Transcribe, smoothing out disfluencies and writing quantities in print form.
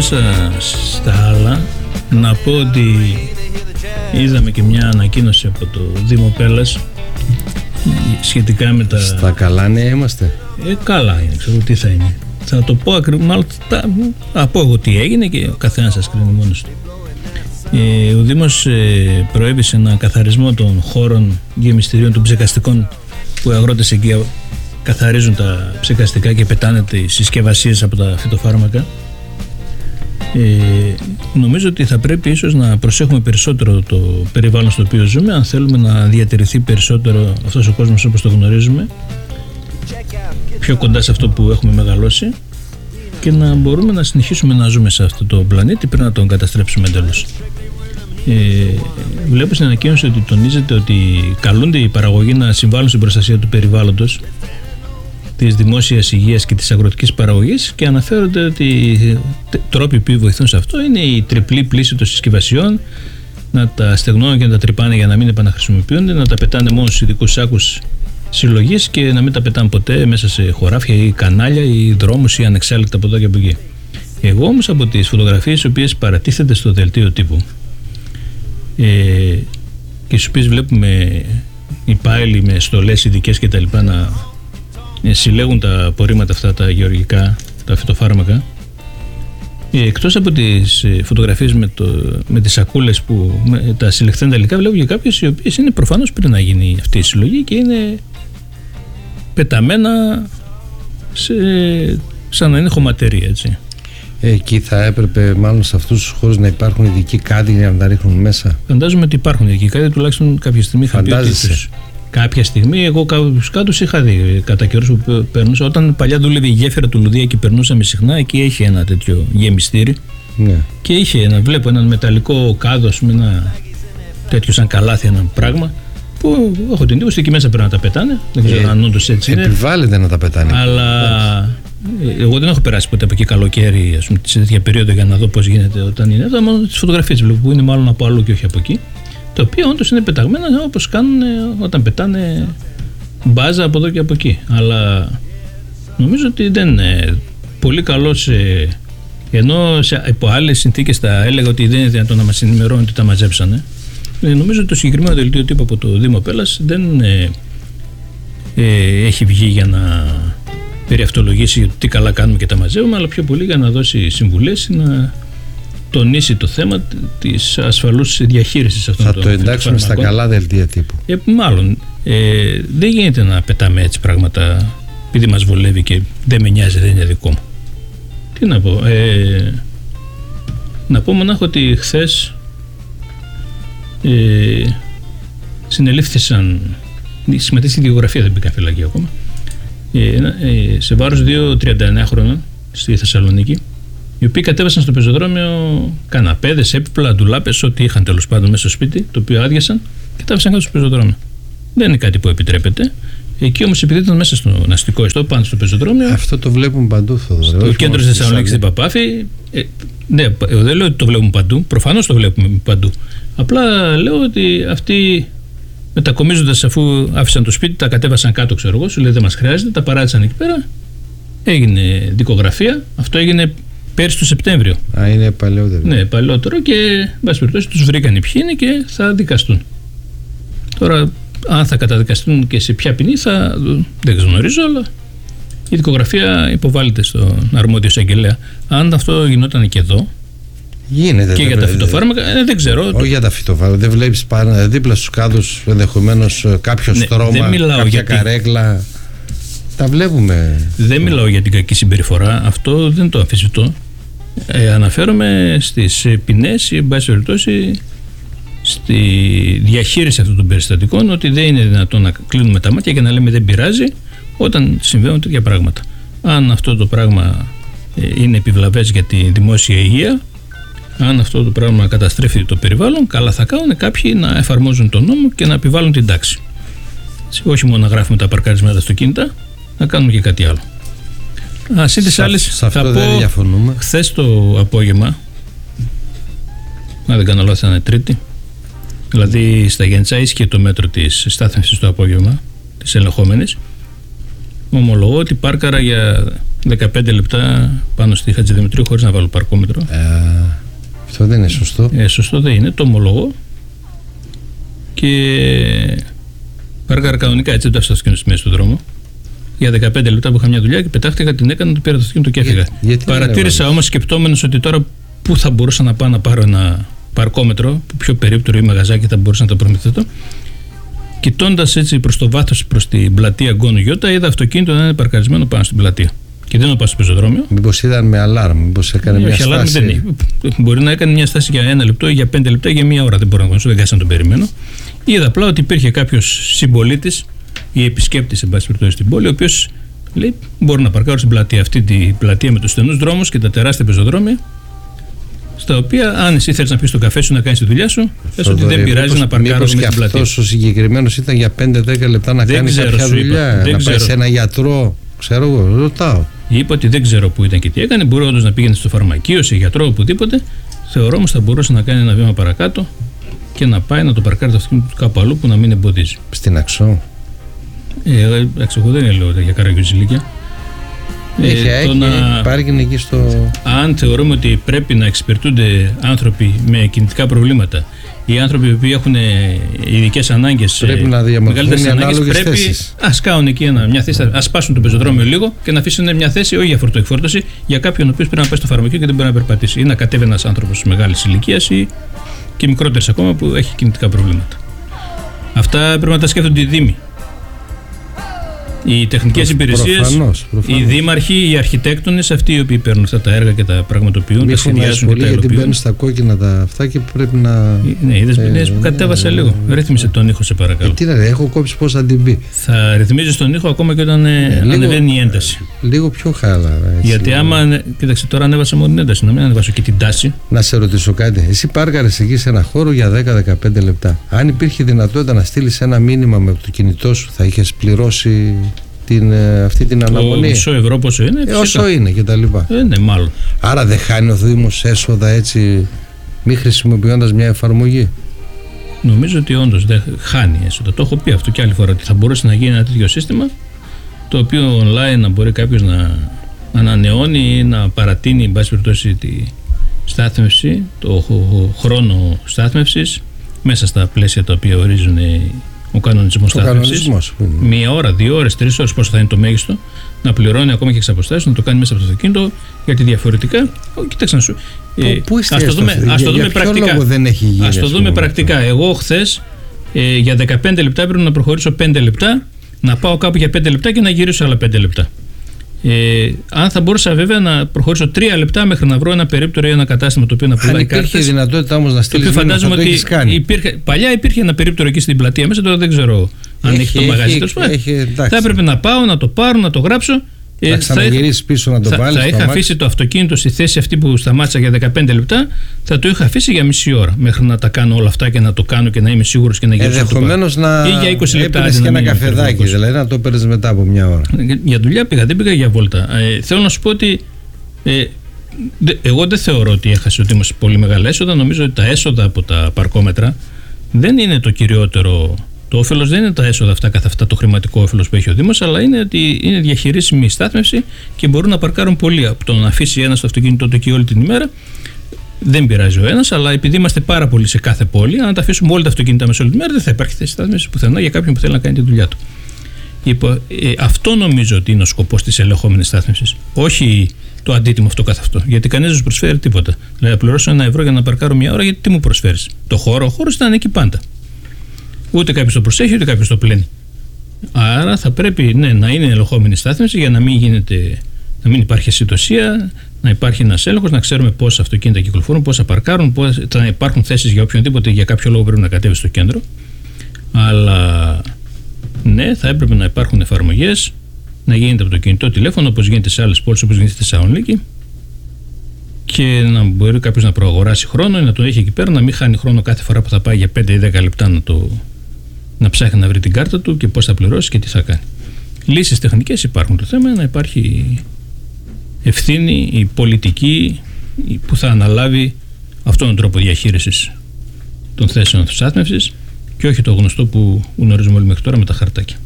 μέσα στα άλλα, να πω ότι είδαμε και μια ανακοίνωση από το Δήμο Πέλλας σχετικά με τα... Στα καλά νέα είμαστε. Καλά είναι, ξέρω τι θα είναι. Θα το πω ακριβώς, μάλλον θα πω εγώ τι έγινε και ο καθένας σας κρίνει μόνος του. Ο Δήμος προέβησε ένα καθαρισμό των χώρων γεμιστηρίων των ψεκαστικών, που οι αγρότες εκεί καθαρίζουν τα ψεκαστικά και πετάνε τις συσκευασίες από τα φυτοφάρμακα. Νομίζω ότι θα πρέπει ίσως να προσέχουμε περισσότερο το περιβάλλον στο οποίο ζούμε, αν θέλουμε να διατηρηθεί περισσότερο αυτός ο κόσμος όπως το γνωρίζουμε, πιο κοντά σε αυτό που έχουμε μεγαλώσει, και να μπορούμε να συνεχίσουμε να ζούμε σε αυτό το πλανήτη πριν να τον καταστρέψουμε εντελώς. Βλέπω στην ανακοίνωση ότι τονίζεται ότι καλούνται οι παραγωγοί να συμβάλλουν στην προστασία του περιβάλλοντος, της δημόσιας υγείας και της αγροτικής παραγωγής, και αναφέρονται ότι οι τρόποι που βοηθούν σε αυτό είναι η τριπλή πλήση των συσκευασιών, να τα στεγνώνουν και να τα τρυπάνε για να μην επαναχρησιμοποιούνται, να τα πετάνε μόνο στους ειδικούς σάκους συλλογής και να μην τα πετάνε ποτέ μέσα σε χωράφια ή κανάλια ή δρόμους ή ανεξέλεκτα από εδώ και από εκεί. Εγώ όμως από τις φωτογραφίες οι οποίες παρατίθεται στο δελτίο τύπου και στις οποίες βλέπουμε υπάλληλοι με στολές ειδικές και τα λοιπά να συλλέγουν τα απορρίμματα αυτά τα γεωργικά, τα φυτοφάρμακα, εκτός από τις φωτογραφίες με τις σακούλες με τα συλλεχθέντα υλικά, βλέπω και κάποιες οι οποίες είναι προφανώς πριν να γίνει αυτή η συλλογή και είναι πεταμένα σαν να είναι χωματερία, έτσι. Εκεί θα έπρεπε μάλλον σε αυτούς τους χώρους να υπάρχουν ειδικοί κάδοι για να τα ρίχνουν μέσα. Φαντάζομαι ότι υπάρχουν ειδικοί κάδοι, τουλάχιστον κάποια στιγμή είχα πει ότι κάποια στιγμή εγώ κάποιους κάδους είχα δει κατά καιρούς που περνούσα. Όταν παλιά δούλευε η γέφυρα του Λουδία και περνούσαμε συχνά, εκεί έχει ένα τέτοιο γεμιστήρι. Ναι. Και είχε βλέπω έναν μεταλλικό κάδο με ένα τέτοιο σαν καλάθι, ένα πράγμα που έχω την εντύπωση εκεί μέσα πρέπει να τα πετάνε. Δεν ξέρω αν όντως έτσι είναι. Επιβάλλεται να τα πετάνε. Αλλά εγώ δεν έχω περάσει ποτέ από εκεί καλοκαίρι, ας πούμε, σε τέτοια περίοδο για να δω πώς γίνεται όταν είναι. Εδώ μόνο τις φωτογραφίες βλέπω που είναι μάλλον από αλλού και όχι από εκεί. Τα οποία όντως είναι πεταγμένα όπως κάνουν όταν πετάνε μπάζα από εδώ και από εκεί. Αλλά νομίζω ότι δεν είναι πολύ καλό ενώ υπό άλλες συνθήκες θα έλεγα ότι δεν είναι δυνατόν να μας ενημερώνουν ότι τα μαζέψανε. Νομίζω ότι το συγκεκριμένο δελτίο τύπου από το Δήμο Πέλλας δεν έχει βγει για να περιαυτολογήσει τι καλά κάνουμε και τα μαζεύουμε, αλλά πιο πολύ για να δώσει συμβουλές, να τονίσει το θέμα της ασφαλούς διαχείρισης αυτών των φυτοφάρμακων. Θα το εντάξουμε στα καλά δελτία τύπου. Μάλλον δεν γίνεται να πετάμε έτσι πράγματα επειδή μας βολεύει και δεν με νοιάζει, δεν είναι δικό μου. Τι να πω, να πω μονάχα ότι χθες συνελήφθησαν, συμμετέχει στη δικογραφία, δεν μπήκαν φυλακή ακόμα, σε βάρος 2 39χρονων στη Θεσσαλονίκη, οι οποίοι κατέβασαν στο πεζοδρόμιο καναπέδες, έπιπλα, ντουλάπες, ό,τι είχαν τέλος πάντων μέσα στο σπίτι, το οποίο άδειασαν και τα άφησαν κάτω στο πεζοδρόμιο. Δεν είναι κάτι που επιτρέπεται. Εκεί όμως, επειδή ήταν μέσα στον αστικό ιστό, πάνω στο πεζοδρόμιο. Αυτό το βλέπουν παντού, στο κέντρο της Θεσσαλονίκης, στην Παπάφη. Ναι, δεν λέω ότι το βλέπουμε παντού. Προφανώς το βλέπουμε παντού. Απλά λέω ότι αυτοί μετακομίζοντας, αφού άφησαν το σπίτι, τα κατέβασαν κάτω, ξέρω εγώ, σου λέει δεν μας χρειάζεται, τα παράτησαν εκεί πέρα. Έγινε δικογραφία. Αυτό έγινε πέρσι το Σεπτέμβριο. Είναι παλαιότερο. Ναι, παλαιότερο, και εν πάση περιπτώσει τους βρήκαν ποιοι είναι και θα δικαστούν. Τώρα, αν θα καταδικαστούν και σε ποια ποινή δεν γνωρίζω, αλλά η δικογραφία υποβάλλεται στον αρμόδιο εισαγγελέα. Αν αυτό γινόταν και εδώ, γίνεται και για τα φυτοφάρμακα, δεν ξέρω. Όχι για τα φυτοφάρμακα. Δεν βλέπεις δίπλα στους κάδους ενδεχομένως κάποιο στρώμα, κάποια καρέκλα. Τα βλέπουμε. Δεν μιλάω για την κακή συμπεριφορά, αυτό δεν το αμφισβητώ. Αναφέρομαι στις ποινές ή εν πάση περιπτώσει στη διαχείριση αυτών των περιστατικών, ότι δεν είναι δυνατόν να κλείνουμε τα μάτια και να λέμε δεν πειράζει όταν συμβαίνουν τέτοια πράγματα. Αν αυτό το πράγμα είναι επιβλαβές για τη δημόσια υγεία, αν αυτό το πράγμα καταστρέφει το περιβάλλον, καλά θα κάνουν κάποιοι να εφαρμόζουν τον νόμο και να επιβάλλουν την τάξη. Όχι μόνο να γράφουμε τα παρκαρισμένα αυτοκίνητα, να κάνουμε και κάτι άλλο. Συν τις άλλες, θα πω, χθες το απόγευμα, αν δεν κάνω λάθος ήταν Τρίτη, δηλαδή στα Γεντσά ίσχυε το μέτρο της στάθμευσης το απόγευμα, της ελεγχόμενης. Ομολογώ ότι πάρκαρα για 15 λεπτά πάνω στη Χατζηδημητρίου χωρίς να βάλω παρκόμετρο. Αυτό δεν είναι σωστό. Σωστό δεν είναι, το ομολογώ. Και παρκάρα κανονικά, έτσι, δεν το άφησα το αυτοκίνητο στη μέση του δρόμου. Για 15 λεπτά που είχα μια δουλειά και πετάχτηκα, την έκανα, το πήρα το αυτοκίνητο και έφυγα. Παρατήρησα όμως, σκεπτόμενος ότι τώρα πού θα μπορούσα να πάω να πάρω ένα παρκόμετρο, πιο περίπτερο ή μαγαζάκι θα μπορούσα να το προμηθευτώ. Κοιτώντας έτσι προς το βάθος, προς την πλατεία Γκόνο Γιώτα, είδα αυτοκίνητο να είναι παρκαρισμένο πάνω στην πλατεία. Και δεν το πάω στο πεζοδρόμιο. Μήπως ήταν με αλάρμ, μήπως έκανε μια στάση. Μπορεί να έκανε μια στάση για 1 λεπτό ή για 5 λεπτά ή για 1 ώρα. Δεν μπορώ να γνωρίσω, δεν κάθισα να τον περιμένω. Είδα απλά ότι υπήρχε κάποιος συμπολίτης ή επισκέπτης, εν πάση περιπτώσει, στην πόλη, ο οποίος λέει: μπορώ να παρκάρω στην πλατεία, αυτή την πλατεία με τους στενούς δρόμους και τα τεράστια πεζοδρόμια, στα οποία αν εσύ θέλεις να πεις το καφέ σου, να κάνεις τη δουλειά σου, πες ότι δεν πειράζει να παρκάρω με την πλατεία. Αυτός ο συγκεκριμένος ήταν για 5-10 λεπτά να κάνει κάποια δουλειά, να πάει σε ένα γιατρό, ξέρω εγώ, ρωτάω. Είπα ότι δεν ξέρω πού ήταν και τι έκανε. Μπορεί όντως να πήγαινε στο φαρμακείο, σε γιατρό, οπουδήποτε. Θεωρώ όμως θα μπορούσε να κάνει ένα βήμα παρακάτω και να πάει να το παρκάρει το αυτοκίνητο του κάπου αλλού που να μην εμποδίζει. Στην Αξό. Εγώ δεν λέω για καραγιοζηλίκια. Πάρκινγκ εκεί στο. Αν θεωρούμε ότι πρέπει να εξυπηρετούνται άνθρωποι με κινητικά προβλήματα ή άνθρωποι που έχουν ειδικές ανάγκες, πρέπει να διαμορφωθούν ανάλογες θέσεις. Ας κάνουν εκεί μια θέση, ας σπάσουν το πεζοδρόμιο λίγο και να αφήσουν μια θέση, όχι για φορτοεκφόρτωση, για κάποιον ο οποίος πρέπει να πάει στο φαρμακείο και δεν μπορεί να περπατήσει. Ή να κατέβει ένας άνθρωπος μεγάλης ηλικίας ή και μικρότερης ακόμα που έχει κινητικά προβλήματα. Αυτά πρέπει να τα σκέφτονται οι δήμοι. Οι τεχνικές υπηρεσίες, οι δήμαρχοι, οι αρχιτέκτονες, αυτοί οι οποίοι παίρνουν αυτά τα έργα και τα πραγματοποιούν, τα σχεδιάζουν και τα υλοποιούν. Γιατί μπαίνουν στα κόκκινα αυτά και πρέπει να. Ναι, είδες που κατέβασα λίγο. Ρύθμισε τον ήχο, σε παρακαλώ. Τι να έχω κόψει πώς θα την πει. Θα ρυθμίζεις τον ήχο ακόμα και όταν ανεβαίνει η ένταση. Λίγο πιο χαλαρά. Γιατί άμα. Κοίταξε, τώρα ανέβασα μόνο την ένταση, να μην ανεβάσω και την τάση. Να σε ρωτήσω κάτι. Εσύ πάρκαρες εκεί σε ένα χώρο για 10-15 λεπτά. Αν υπήρχε δυνατότητα να στείλεις ένα μήνυμα με το κινητό σου, θα είχες πληρώσει αυτή την αναμονή? Μισό ευρώ πόσο είναι? Όσο είναι και τα λοιπά. Ναι, μάλλον. Άρα δεν χάνει ο Δήμος έσοδα έτσι, μη χρησιμοποιώντας μια εφαρμογή? Νομίζω ότι όντως δεν χάνει έσοδα. Το έχω πει αυτό και άλλη φορά, ότι θα μπορούσε να γίνει ένα τέτοιο σύστημα, το οποίο online να μπορεί κάποιος να ανανεώνει ή να παρατείνει, εν πάση περιπτώσει, τη στάθμευση, το χρόνο στάθμευσης, μέσα στα πλαίσια τα οποία ορίζουν ο κανονισμός στάθμευσης. 1 ώρα, 2 ώρες, 3 ώρες, πόσο θα είναι το μέγιστο, να πληρώνει ακόμα και εξ αποστάσεως, να το κάνει μέσα από το αυτοκίνητο, γιατί διαφορετικά. Κοίταξε να σου. Ας το δούμε πρακτικά. Ας το δούμε πρακτικά. Εγώ χθες για 15 λεπτά πρέπει να προχωρήσω 5 λεπτά, να πάω κάπου για 5 λεπτά και να γυρίσω άλλα 5 λεπτά. Αν θα μπορούσα βέβαια να προχωρήσω 3 λεπτά μέχρι να βρω ένα περίπτερο ή ένα κατάστημα το οποίο να πουλάει κάρτες. Αν υπήρχε δυνατότητα όμως να στείλεις μήνυμα, θα το έχεις κάνει. Παλιά υπήρχε ένα περίπτερο εκεί στην πλατεία μέσα, τώρα δεν ξέρω αν έχει το μαγαζί. Θα έπρεπε να πάω, να το πάρω, να το γράψω. Να ξαναγυρίσεις πίσω να το βάλεις. Θα είχα αφήσει το αυτοκίνητο στη θέση αυτή που σταμάτησα για 15 λεπτά, θα το είχα αφήσει για μισή ώρα μέχρι να τα κάνω όλα αυτά και να το κάνω και να είμαι σίγουρος και να γυρίσω. Ενδεχομένως να έπαιρνες και ένα καφεδάκι, δηλαδή να το παίρνεις μετά από μια ώρα. Για δουλειά πήγα, δεν πήγα για βόλτα. Θέλω να σου πω ότι εγώ δεν θεωρώ ότι έχασε ο Δήμος πολύ μεγάλα έσοδα. Νομίζω ότι τα έσοδα από τα παρκόμετρα δεν είναι το κυριότερο. Το όφελος δεν είναι τα έσοδα αυτά καθ' αυτά, το χρηματικό όφελος που έχει ο Δήμος, αλλά είναι ότι είναι διαχειρίσιμη η στάθμευση και μπορούν να παρκάρουν πολλοί. Από το να αφήσει ένας το αυτοκίνητό του εκεί όλη την ημέρα, δεν πειράζει ο ένας, αλλά επειδή είμαστε πάρα πολλοί σε κάθε πόλη, αν τα αφήσουμε όλα τα αυτοκίνητα μέσα όλη την ημέρα, δεν θα υπάρχει θέση στάθμευση πουθενά για κάποιον που θέλει να κάνει τη δουλειά του. Αυτό νομίζω ότι είναι ο σκοπός της ελεγχόμενης στάθμευσης. Όχι το αντίτιμο αυτό καθ' αυτό. Γιατί κανείς δεν σου προσφέρει τίποτα. Δηλαδή, πληρώσω 1 ευρώ για να παρκάρω μια ώρα, γιατί τι μου προσφέρει? Το χώρο, ο χώρος ήταν εκεί πάντα. Ούτε κάποιος το προσέχει, ούτε κάποιος το πλένει. Άρα θα πρέπει να είναι ελεγχόμενη στάθμευση για να μην υπάρχει ασυντοσία, να υπάρχει ένας έλεγχος, να ξέρουμε πόσα αυτοκίνητα κυκλοφορούν, πόσα παρκάρουν, θα υπάρχουν θέσεις για οποιονδήποτε, για κάποιο λόγο πρέπει να κατέβει στο κέντρο. Αλλά ναι, θα έπρεπε να υπάρχουν εφαρμογές, να γίνεται από το κινητό τηλέφωνο, όπως γίνεται σε άλλες πόλεις, όπως γίνεται στη Θεσσαλονίκη, και να μπορεί κάποιος να προαγοράσει χρόνο ή να τον έχει εκεί πέρα, να μην χάνει χρόνο κάθε φορά που θα πάει για 5 ή 10 λεπτά να ψάχνει να βρει την κάρτα του και πώς θα πληρώσει και τι θα κάνει. Λύσεις τεχνικές υπάρχουν. Το θέμα είναι να υπάρχει ευθύνη, η πολιτική που θα αναλάβει αυτόν τον τρόπο διαχείρισης των θέσεων στάθμευσης και όχι το γνωστό που γνωρίζουμε όλοι μέχρι τώρα με τα χαρτάκια.